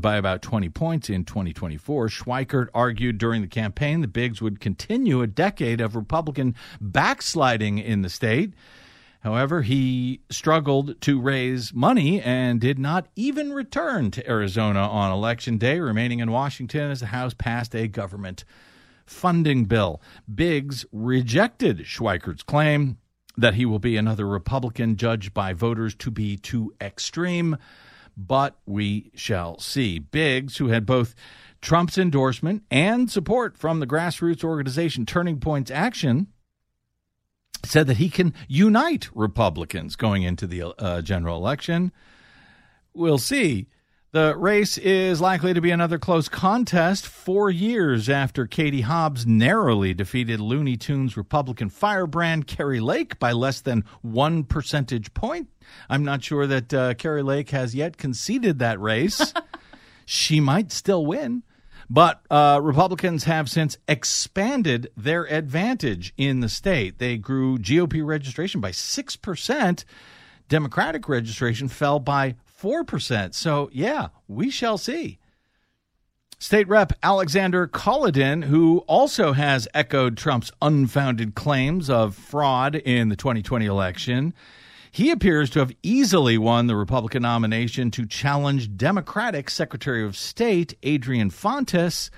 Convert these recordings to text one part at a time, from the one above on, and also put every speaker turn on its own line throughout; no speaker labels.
by about 20 points in 2024. Schweikert argued during the campaign that Biggs would continue a decade of Republican backsliding in the state. However, he struggled to raise money and did not even return to Arizona on Election Day, remaining in Washington as the House passed a government funding bill. Biggs rejected Schweikert's claim that he will be another Republican judged by voters to be too extreme, but we shall see. Biggs, who had both Trump's endorsement and support from the grassroots organization Turning Points Action, said that he can unite Republicans going into the general election. We'll see. The race is likely to be another close contest 4 years after Katie Hobbs narrowly defeated Looney Tunes Republican firebrand Kari Lake by less than 1 percentage point. I'm not sure that Kari Lake has yet conceded that race. She might still win. But Republicans have since expanded their advantage in the state. They grew GOP registration by 6%. Democratic registration fell by 4%. So, yeah, we shall see. State Rep Alexander Kolodin, who also has echoed Trump's unfounded claims of fraud in the 2020 election, he appears to have easily won the Republican nomination to challenge Democratic Secretary of State Adrian Fontes,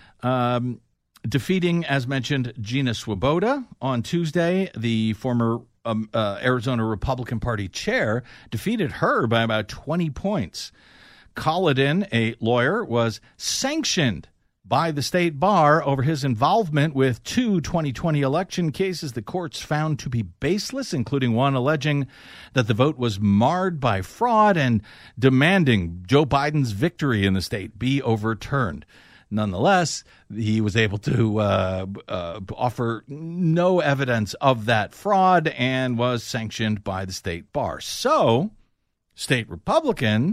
defeating, as mentioned, Gina Swoboda on Tuesday. The former Arizona Republican Party chair defeated her by about 20 points. Kolodin, a lawyer, was sanctioned by the state bar over his involvement with 2 2020 election cases the courts found to be baseless, including one alleging that the vote was marred by fraud and demanding Joe Biden's victory in the state be overturned. Nonetheless, he was able to offer no evidence of that fraud and was sanctioned by the state bar. So, state Republicans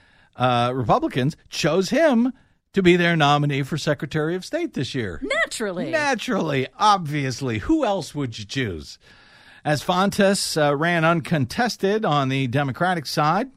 chose him to be their nominee for Secretary of State this year. Naturally, obviously. Who else would you choose? As Fontes ran uncontested on the Democratic side,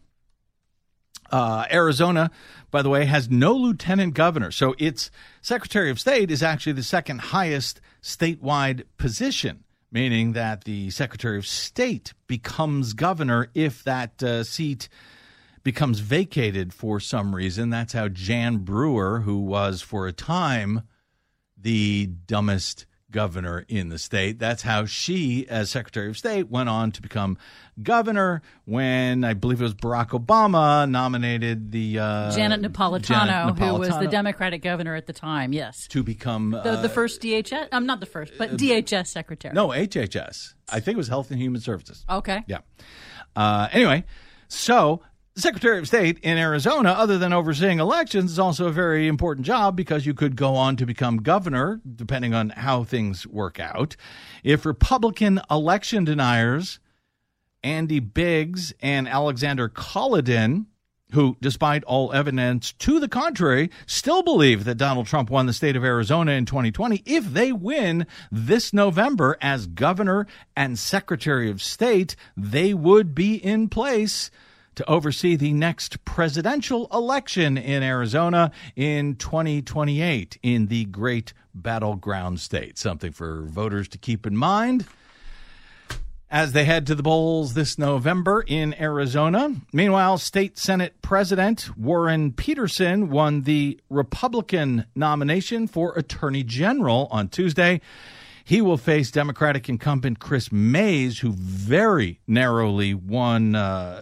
Arizona, by the way, has no lieutenant governor. So its Secretary of State is actually the second highest statewide position, meaning that the Secretary of State becomes governor if that seat becomes vacated for some reason. That's how Jan Brewer, who was for a time the dumbest governor in the state, that's how she, as Secretary of State, went on to become governor when I believe it was Barack Obama nominated the
Janet Napolitano, who was the Democratic governor at the time, yes.
To become
the first DHS, not the first, but DHS secretary.
No, HHS. I think it was Health and Human Services.
Okay.
Yeah. Anyway, so the Secretary of State in Arizona, other than overseeing elections, is also a very important job because you could go on to become governor, depending on how things work out. If Republican election deniers Andy Biggs and Alexander Kolodin, who, despite all evidence to the contrary, still believe that Donald Trump won the state of Arizona in 2020, if they win this November as governor and Secretary of State, they would be in place to oversee the next presidential election in Arizona in 2028 in the great battleground state. Something for voters to keep in mind as they head to the polls this November in Arizona. Meanwhile, State Senate President Warren Peterson won the Republican nomination for Attorney General on Tuesday. He will face Democratic incumbent Chris Mays, who very narrowly won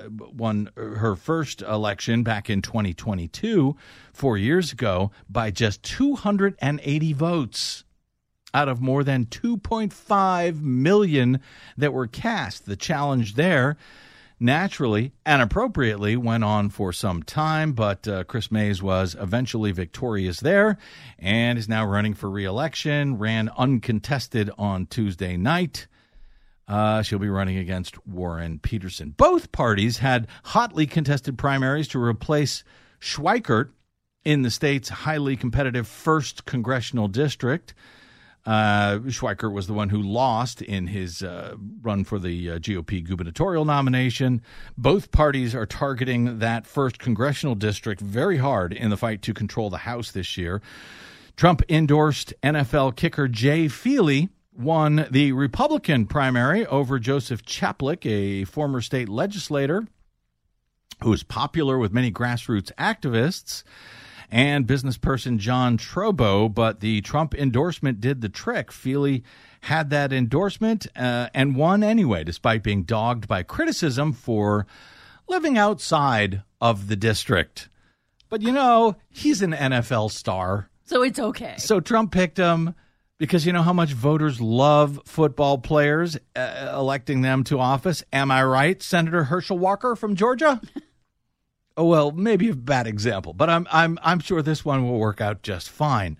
her first election back in 2022, 4 years ago, by just 280 votes out of more than 2.5 million that were cast. The challenge there, naturally and appropriately, went on for some time, but Chris Mays was eventually victorious there and is now running for re-election, ran uncontested on Tuesday night. She'll be running against Warren Peterson. Both parties had hotly contested primaries to replace Schweikert in the state's highly competitive 1st Congressional District. Schweikert was the one who lost in his run for the GOP gubernatorial nomination. Both parties are targeting that 1st congressional district very hard in the fight to control the House this year. Trump-endorsed NFL kicker Jay Feely won the Republican primary over Joseph Chaplik, a former state legislator who is popular with many grassroots activists, and businessperson John Trobo, but the Trump endorsement did the trick. Feely had that endorsement and won anyway, despite being dogged by criticism for living outside of the district. But, he's an NFL star.
So it's okay.
So Trump picked him because you know how much voters love football players, electing them to office. Am I right, Senator Herschel Walker from Georgia? Oh, well, maybe a bad example, but I'm sure this one will work out just fine.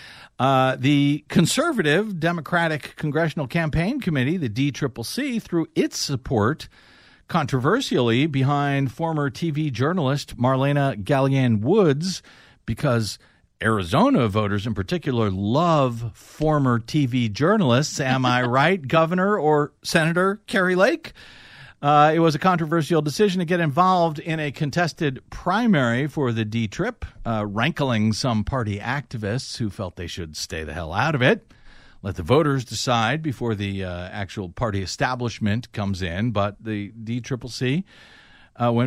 The conservative Democratic Congressional Campaign Committee, the DCCC, threw its support controversially behind former TV journalist Marlena Gallienne-Woods because Arizona voters in particular love former TV journalists. Am I right, Governor or Senator Kari Lake? It was a controversial decision to get involved in a contested primary for the D-Trip, rankling some party activists who felt they should stay the hell out of it. Let the voters decide before the actual party establishment comes in. But the DCCC went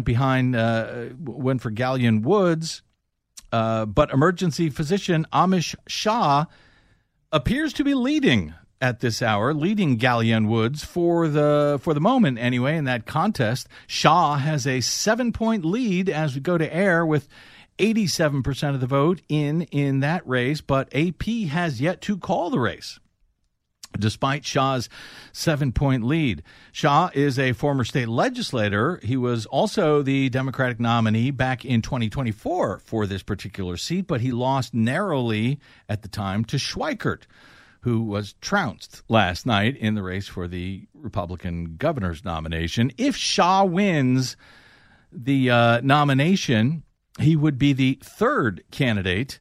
for Gallienne-Woods. But emergency physician Amish Shah appears to be leading at this hour, leading Gallienne-Woods for the moment anyway in that contest. Shah has a 7-point lead as we go to air with 87% of the vote in that race, but AP has yet to call the race. Despite Shah's 7-point lead. Shah is a former state legislator. He was also the Democratic nominee back in 2024 for this particular seat, but he lost narrowly at the time to Schweikert, who was trounced last night in the race for the Republican governor's nomination. If Shah wins the nomination, he would be the third candidate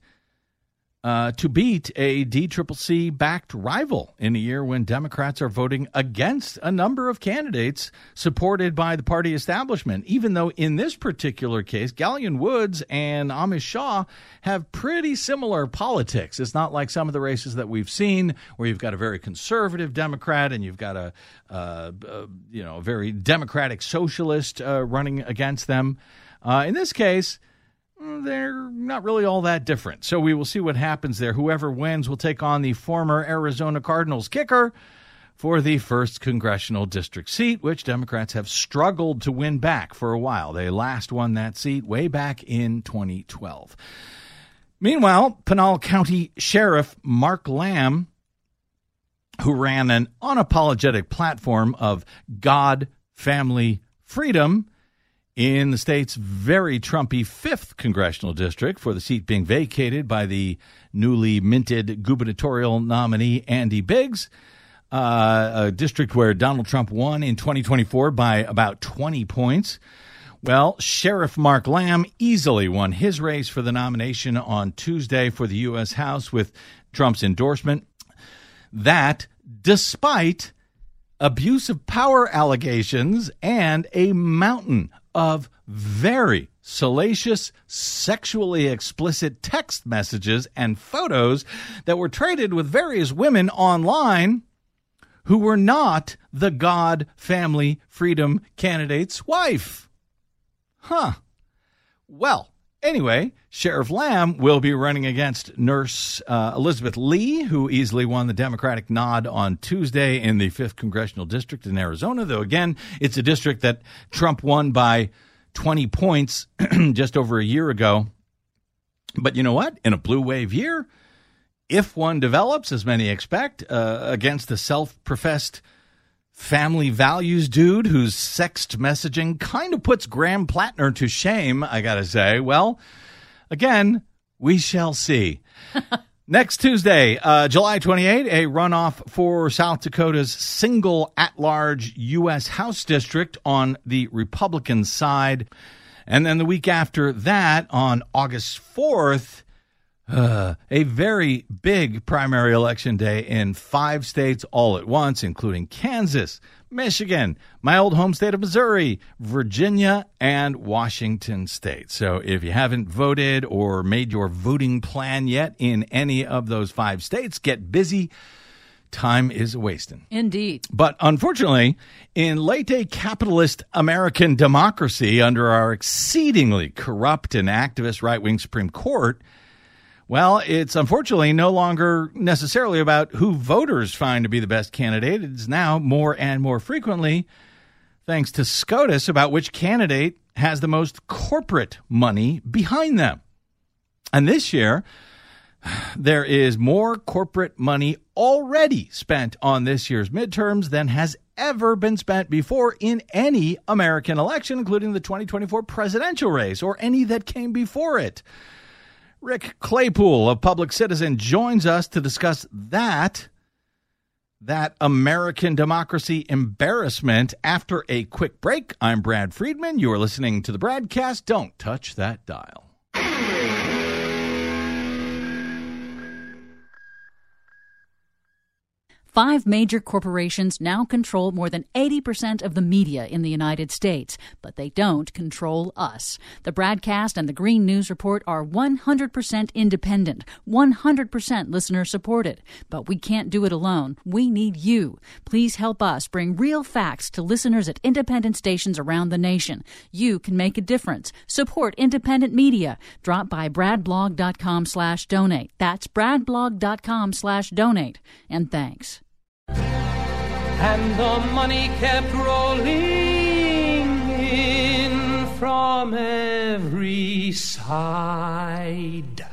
to beat a DCCC-backed rival in a year when Democrats are voting against a number of candidates supported by the party establishment, even though in this particular case, Gallienne-Woods and Amish Shah have pretty similar politics. It's not like some of the races that we've seen where you've got a very conservative Democrat and you've got a very democratic socialist running against them. In this case, they're not really all that different. So we will see what happens there. Whoever wins will take on the former Arizona Cardinals kicker for the 1st congressional district seat, which Democrats have struggled to win back for a while. They last won that seat way back in 2012. Meanwhile, Pinal County Sheriff Mark Lamb, who ran an unapologetic platform of God, family, freedom, in the state's very Trumpy 5th congressional district for the seat being vacated by the newly minted gubernatorial nominee Andy Biggs, a district where Donald Trump won in 2024 by about 20 points. Well, Sheriff Mark Lamb easily won his race for the nomination on Tuesday for the U.S. House with Trump's endorsement. That despite abuse of power allegations and a mountain of very salacious, sexually explicit text messages and photos that were traded with various women online who were not the God, family, freedom candidate's wife. Well, anyway, Sheriff Lamb will be running against Nurse Elizabeth Lee, who easily won the Democratic nod on Tuesday in the 5th Congressional District in Arizona, though, again, it's a district that Trump won by 20 points just over a year ago. But you know what? In a blue wave year, if one develops, as many expect, against the self-professed family values dude whose sext messaging kind of puts Graham Plattner to shame, I gotta say, well, again, we shall see. Next Tuesday, July 28, a runoff for South Dakota's single at-large U.S. House district on the Republican side. And then the week after that, on August 4th, A very big primary election day in 5 states all at once, including Kansas, Michigan, my old home state of Missouri, Virginia, and Washington State. So if you haven't voted or made your voting plan yet in any of those 5 states, get busy. Time is wasting.
Indeed.
But unfortunately, in late capitalist American democracy under our exceedingly corrupt and activist right-wing Supreme Court, well, it's unfortunately no longer necessarily about who voters find to be the best candidate. It's now more and more frequently, thanks to SCOTUS, about which candidate has the most corporate money behind them. And this year, there is more corporate money already spent on this year's midterms than has ever been spent before in any American election, including the 2024 presidential race or any that came before it. Rick Claypool of Public Citizen joins us to discuss that American democracy embarrassment after a quick break. I'm Brad Friedman. You are listening to the Bradcast. Don't touch that dial.
5 major corporations now control more than 80% of the media in the United States, but they don't control us. The Bradcast and the Green News Report are 100% independent, 100% listener-supported. But we can't do it alone. We need you. Please help us bring real facts to listeners at independent stations around the nation. You can make a difference. Support independent media. Drop by bradblog.com/donate. That's bradblog.com/donate. And thanks.
And the money kept rolling in from every side.